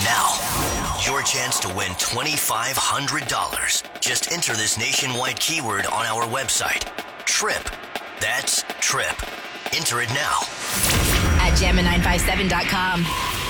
Now, your chance to win $2,500. Just enter this nationwide keyword on our website. TRIP. That's TRIP. Enter it now. At Jammin957.com.